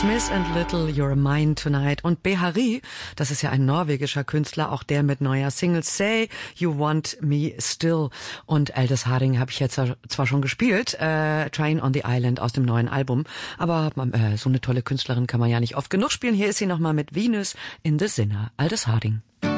Smith and Little, You're Mine Tonight. Und Behari, das ist ja ein norwegischer Künstler, auch der mit neuer Single Say You Want Me Still. Und Aldous Harding habe ich jetzt zwar schon gespielt, Train on the Island aus dem neuen Album, aber so eine tolle Künstlerin kann man ja nicht oft genug spielen. Hier ist sie nochmal mit Venus in the Sinner, Aldous Harding.